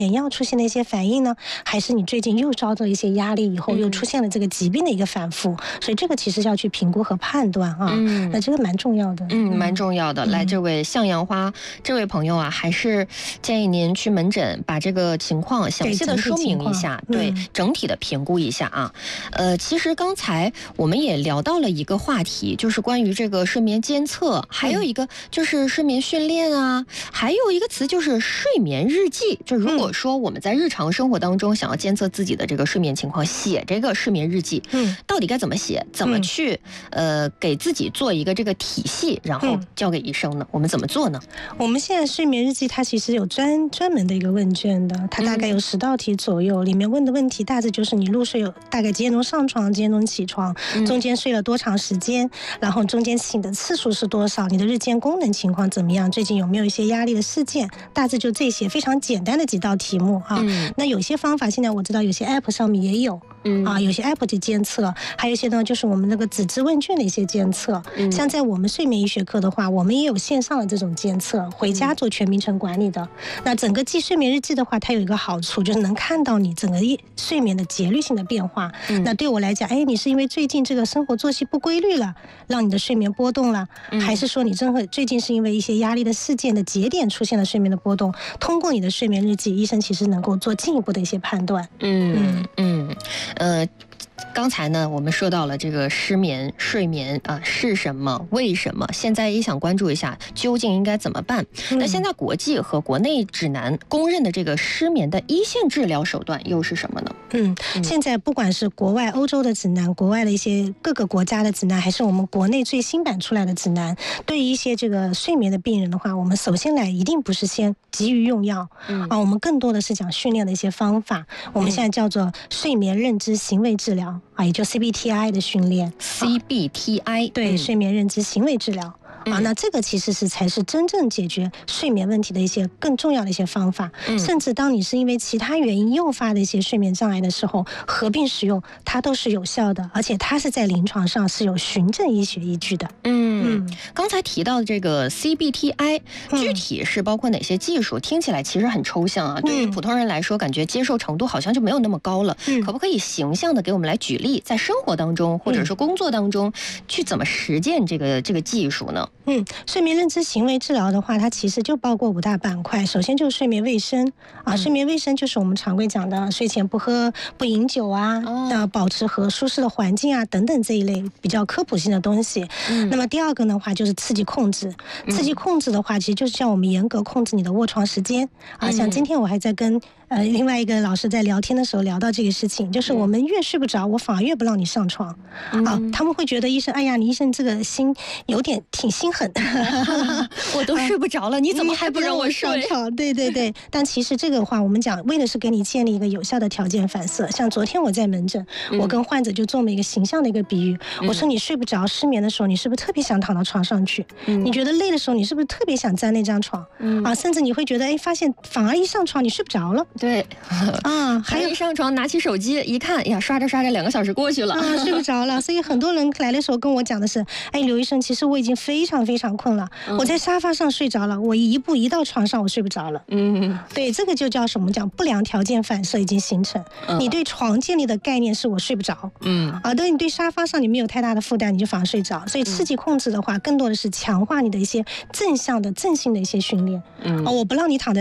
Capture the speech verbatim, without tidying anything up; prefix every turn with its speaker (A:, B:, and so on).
A: 前要出现的一些反应呢，还是你最近又遭到一些压力以后又出现了这个疾病的一个反复，所以这个其实要去评估和判断啊，嗯、那这个蛮重要的，
B: 嗯，蛮重要的。嗯、来，这位向阳花这位朋友啊，还是建议您去门诊把这个情况详细的说明一下，对，对整体的评估一下啊。呃，其实刚才我们也聊到了一个话题，就是关于这个睡眠监测，还有一个就是睡眠训练啊，还有一个词就是睡眠日记。就如果说我们在日常生活当中想要监测自己的这个睡眠情况，写这个睡眠日记，嗯，到底该怎么写？怎么去、嗯、呃给自己做一个这个体系，然后交给医生呢？我们怎么做呢？
A: 我们现在睡眠日记它其实有专专门的一个问卷的，它大概有十道题左右，嗯、里面问的问题大致就是你入睡有大概几点钟上床，几点钟起床，嗯、中间睡了多长时间，然后中间醒的次数是多少，你的日间功能情况怎么样，最近有没有一些压力的事件，大致就这些非常简单的几道题目啊。嗯、那有些方法现在我知道有些 app 上面也有。嗯啊，有些 app 的监测，还有一些呢，就是我们那个纸质问卷的一些监测。嗯，像在我们睡眠医学科的话，我们也有线上的这种监测，回家做全名程管理的。嗯、那整个记睡眠日记的话，它有一个好处，就是能看到你整个睡眠的节律性的变化。嗯，那对我来讲，哎，你是因为最近这个生活作息不规律了，让你的睡眠波动了，嗯、还是说你真的最近是因为一些压力的事件的节点出现了睡眠的波动？通过你的睡眠日记，医生其实能够做进一步的一些判断。
B: 嗯嗯嗯。呃，刚才呢，我们说到了这个失眠、睡眠啊、呃、是什么、为什么？现在也想关注一下，究竟应该怎么办？嗯、那现在国际和国内指南公认的这个失眠的一线治疗手段又是什么呢？
A: 嗯，现在不管是国外欧洲的指南，国外的一些各个国家的指南，还是我们国内最新版出来的指南，对于一些这个睡眠的病人的话，我们首先来一定不是先急于用药，嗯啊，我们更多的是讲训练的一些方法。我们现在叫做睡眠认知行为治疗啊，也就 C B T I 的训练。
B: C B T I、啊、
A: 对、嗯，睡眠认知行为治疗。啊，那这个其实是才是真正解决睡眠问题的一些更重要的一些方法。嗯、甚至当你是因为其他原因诱发的一些睡眠障碍的时候，合并使用它都是有效的，而且它是在临床上是有循证医学依据的。
B: 嗯，嗯刚才提到的这个 C B T I， 具体是包括哪些技术？嗯、听起来其实很抽象啊，对于普通人来说，感觉接受程度好像就没有那么高了。嗯、可不可以形象的给我们来举例，在生活当中或者说工作当中，嗯、去怎么实践这个这个技术呢？
A: 嗯，睡眠认知行为治疗的话，它其实就包括五大板块。首先就是睡眠卫生啊，嗯、睡眠卫生就是我们常规讲的睡前不喝、不饮酒啊，哦、保持和舒适的环境啊等等这一类比较科普性的东西。嗯、那么第二个的话就是刺激控制，刺激控制的话，其实就是像我们严格控制你的卧床时间啊。嗯、像今天我还在跟呃另外一个老师在聊天的时候聊到这个事情，就是我们越睡不着，我反而越不让你上床。嗯、啊，他们会觉得医生，哎呀，你医生这个心有点挺心狠的。
B: 我都睡不着了，你怎么还不让我上
A: 床？对对对，但其实这个话我们讲，为的是给你建立一个有效的条件反射。像昨天我在门诊，嗯、我跟患者就做了一个形象的一个比喻，嗯、我说你睡不着、失眠的时候，你是不是特别想躺到床上去？嗯、你觉得累的时候，你是不是特别想占那张床？嗯、啊，甚至你会觉得，哎，发现反而一上床你睡不着了。
B: 对，
A: 啊，还有
B: 一上床拿起手机一看，哎呀，刷着刷着两个小时过去了，
A: 啊，睡不着了。所以很多人来的时候跟我讲的是，哎，刘医生，其实我已经非常非常困了。嗯、我在沙发上睡着了，我一步一到床上我睡不着了。嗯，对，这个就叫什么讲不良条件反射已经形成。嗯、你对床建立的概念是我睡不着，嗯，啊，等你对沙发上你没有太大的负担，你就反而睡着。所以刺激控制的话，更多的是强化你的一些正向的正性的一些训练。嗯，啊，我不让你躺在